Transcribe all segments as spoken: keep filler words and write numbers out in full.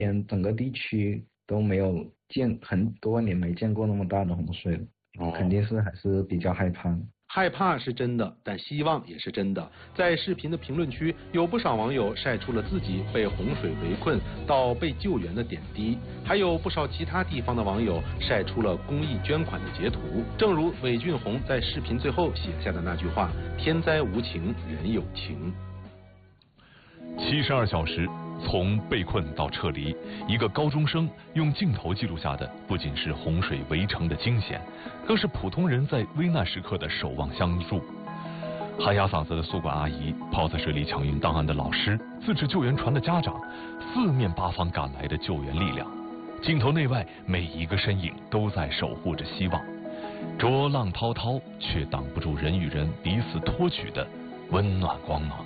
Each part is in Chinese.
边整个地区都没有见很多年没见过那么大的洪水了， 哦、 肯定是还是比较害怕。 害怕是真的，但希望也是真的。在视频的评论区，有不少网友晒出了自己被洪水围困到被救援的点滴，还有不少其他地方的网友晒出了公益捐款的截图。正如韦俊宏在视频最后写下的那句话：天灾无情，人有情。 七十二小时，从被困到撤离，一个高中生用镜头记录下的不仅是洪水围城的惊险，更是普通人在危难时刻的守望相助。喊哑嗓子的宿管阿姨，泡在水里抢运档案的老师，自制救援船的家长，四面八方赶来的救援力量，镜头内外每一个身影都在守护着希望。浊浪滔滔，却挡不住人与人彼此托举的温暖光芒。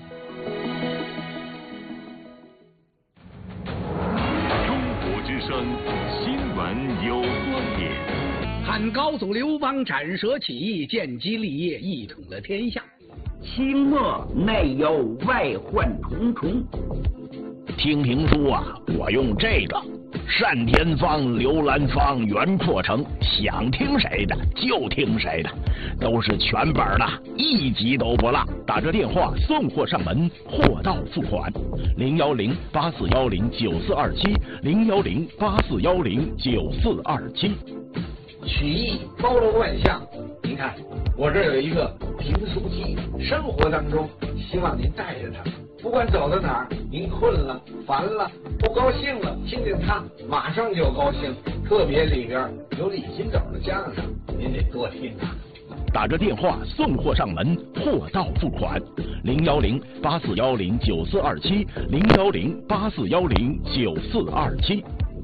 声新闻有观点， 汉高祖刘邦斩蛇起义，建基立业，一统了天下。 清末内忧外患重重。听评书啊，我用这个单田芳、刘兰芳、袁阔成，想听谁的就听谁的，都是全本的，一集都不落。打着电话送货上门，货到付款。零幺零八四幺零九四二七，零幺零八四幺零九四二七。 曲艺包罗万象，您看我这有一个评书机，生活当中希望您带着它。不管走到哪儿，您困了、烦了、不高兴了，听见它马上就高兴。特别里边有李金斗的相声，您得多听啊。 打着电话送货上门，货到付款。零幺零八四幺零九四二七，零幺零八四幺零九四二七。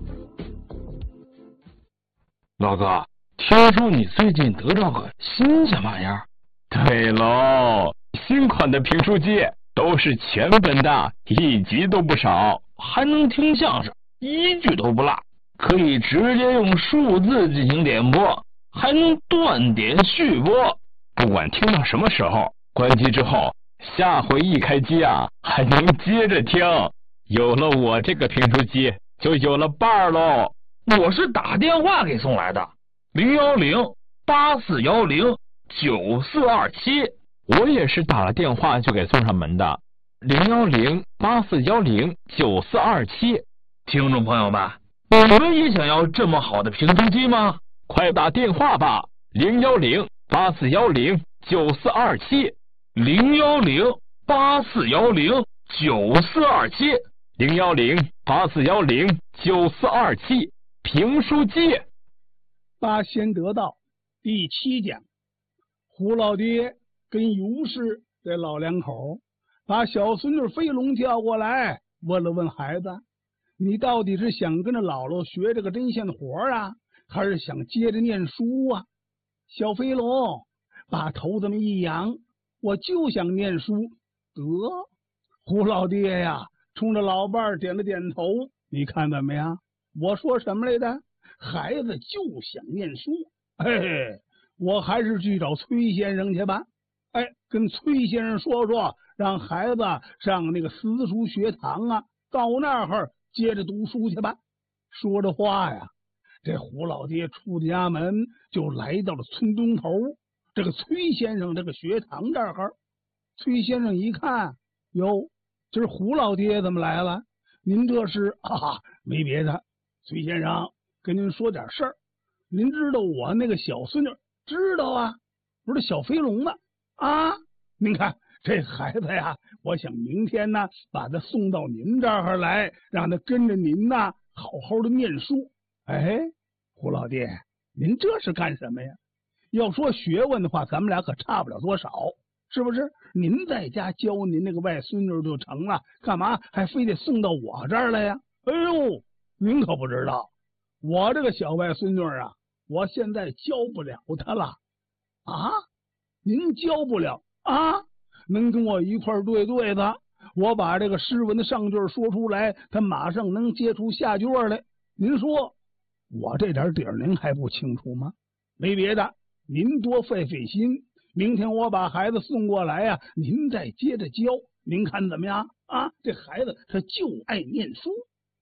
老哥，听说你最近得到个新鲜玩意儿？ 对喽，新款的评书机。都是全本的，一集都不少， 还能听相声，一句都不落，可以直接用数字进行点播，还能断点续播。 不管听到什么时候，关机之后，下回一开机啊，还能接着听。有了我这个评书机，就有了伴儿喽。 我是打电话给送来的，零幺零八四幺零九四二七。 我也是打了电话就给送上门的，零幺零八四幺零九四二七。 听众朋友们，你们也想要这么好的评书机吗？ 快打电话吧，零幺零八四幺零九四二七， 零幺零八四幺零九四二七， 零幺零八四幺零九四二七。评书机。 八仙得道第七讲，胡老爹跟尤氏这老两口把小孙女飞龙叫过来，问了问孩子，你到底是想跟着姥姥学这个针线活啊，还是想接着念书啊？小飞龙把头这么一扬，我就想念书。得，胡老爹呀冲着老伴儿点了点头，你看怎么样？我说什么来着？孩子就想念书。嘿嘿，我还是去找崔先生去吧。哎，跟崔先生说说，让孩子上那个私塾学堂啊，到那儿接着读书去吧。说着话呀，这胡老爹出家门就来到了村东头这个崔先生这个学堂这儿。崔先生一看，哟，这是胡老爹怎么来了？您这是啊？没别的，崔先生跟您说点事儿。您知道我那个小孙女？知道啊，不是小飞龙吗？啊，您看这孩子呀，我想明天呢把他送到您这儿来，让他跟着您呢好好的念书。哎，胡老爹，您这是干什么呀？要说学问的话，咱们俩可差不了多少，是不是？您在家教您那个外孙女就成了，干嘛还非得送到我这儿来呀？哎呦，您可不知道，我这个小外孙女啊，我现在教不了她了。啊，您教不了啊？能跟我一块儿对对子，我把这个诗文的上句说出来，他马上能接出下句来。您说我这点底儿您还不清楚吗？没别的，您多费费心，明天我把孩子送过来呀、啊，您再接着教，您看怎么样啊？这孩子他就爱念书。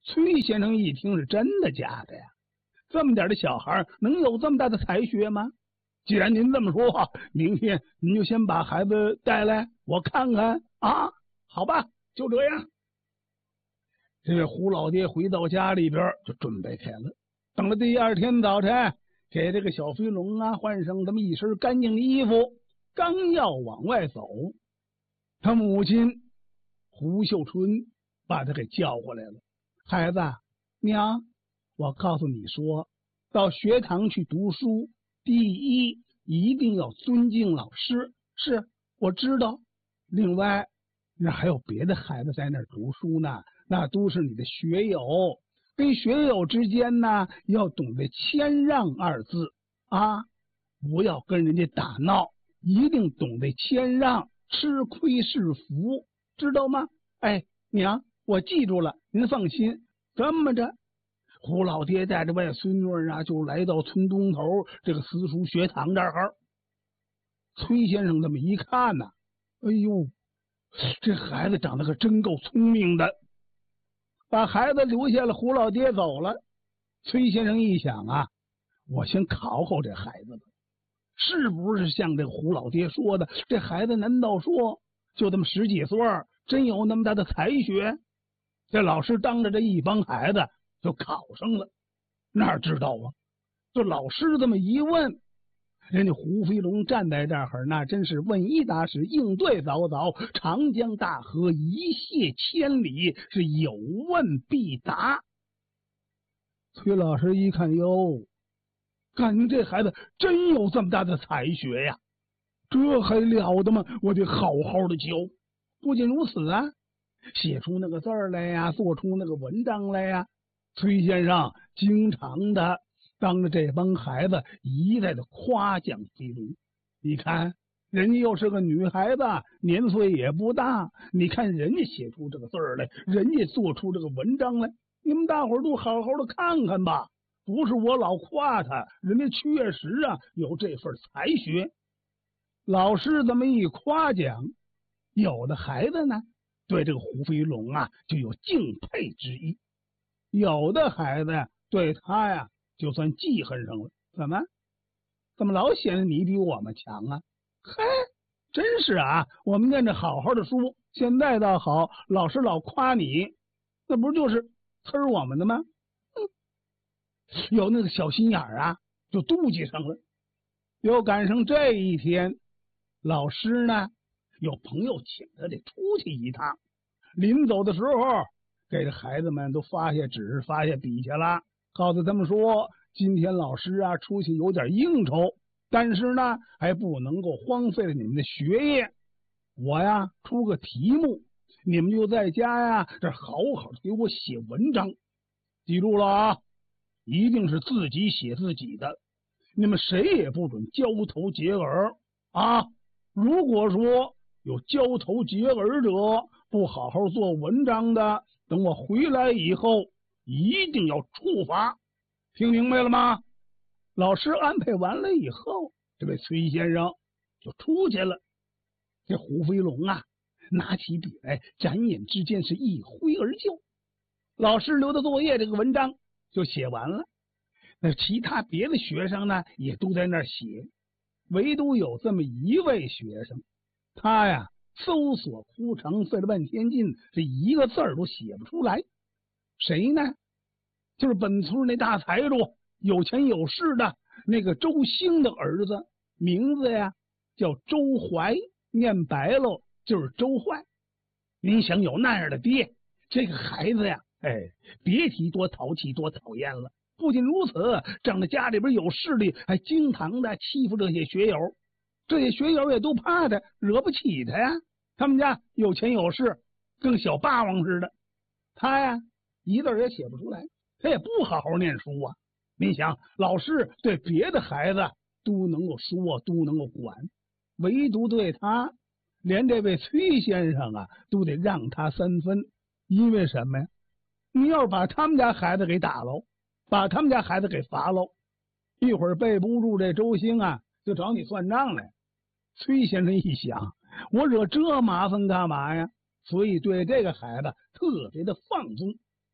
崔先生一听是真的假的呀？这么点的小孩能有这么大的才学吗？既然您这么说，明天您就先把孩子带来，我看看啊。好吧，就这样。这位胡老爹回到家里边就准备开了。等了第二天早晨，给这个小飞龙啊换上这么一身干净的衣服，刚要往外走，他母亲胡秀春把他给叫过来了。孩子，娘，我告诉你说，到学堂去读书，第一一定要尊敬老师。是，我知道。另外，那还有别的孩子在那儿读书呢，那都是你的学友，跟学友之间呢，要懂得谦让二字啊，不要跟人家打闹，一定懂得谦让，吃亏是福，知道吗？哎，娘，我记住了，您放心。这么着，胡老爹带着外孙女啊，就来到村东头这个私塾学堂这儿。崔先生这么一看呢、啊，哎呦，这孩子长得可真够聪明的。把孩子留下了，胡老爹走了。崔先生一想啊，我先考考这孩子吧，是不是像这个胡老爹说的，这孩子难道说就这么十几岁，真有那么大的才学？这老师当着这一帮孩子就考上了，哪知道啊？这老师这么一问，人家胡飞龙站在这儿，那真是问一答十，应对早早，长江大河一泻千里，是有问必答。崔老师一看，哟，看您这孩子真有这么大的才学呀，这还了得吗？我得好好的教。不仅如此啊，写出那个字儿来呀，做出那个文章来呀。崔先生经常的当着这帮孩子一再的夸奖飞龙。你看人家又是个女孩子，年岁也不大，你看人家写出这个字儿来，人家做出这个文章来，你们大伙儿都好好的看看吧。不是我老夸他，人家确实啊有这份才学。老师这么一夸奖，有的孩子呢对这个胡飞龙啊就有敬佩之意，有的孩子呀对他呀就算记恨上了。怎么怎么老显得你比我们强啊？嘿，真是啊，我们念着好好的书，现在倒好，老师老夸你，那不就是呲我们的吗？嗯，有那个小心眼儿啊就妒忌上了。又赶上这一天，老师呢有朋友请他得出去一趟，临走的时候给这孩子们都发下纸发下笔去了，告诉他们说，今天老师啊出去有点应酬，但是呢还不能够荒废了你们的学业，我呀出个题目，你们就在家呀这好好的给我写文章，记住了啊，一定是自己写自己的，你们谁也不准交头接耳啊！如果说有交头接耳者，不好好做文章的，等我回来以后一定要处罚，听明白了吗？老师安排完了以后，这位崔先生就出去了。这胡飞龙啊拿起笔来，眨眼之间是一挥而就，老师留的作业这个文章就写完了。那其他别的学生呢也都在那儿写，唯独有这么一位学生，他呀搜索枯城，费了半天劲，这一个字儿都写不出来。谁呢？就是本村那大财主，有钱有势的那个周兴的儿子，名字呀叫周怀，念白了就是周坏。您想有那样的爹，这个孩子呀，哎，别提多淘气多讨厌了。不仅如此，长得家里边有势力，还经常的欺负这些学友，这些学友也都怕他，惹不起他呀。他们家有钱有势，跟小霸王似的。他呀一字也写不出来，他也不好好念书啊。你想，老师对别的孩子都能够说，都能够管，唯独对他，连这位崔先生啊都得让他三分。因为什么呀？你要是把他们家孩子给打喽，把他们家孩子给罚喽，一会儿背不住这周兴啊就找你算账来。崔先生一想，我惹这麻烦干嘛呀？所以对这个孩子特别的放纵。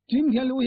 今天留下。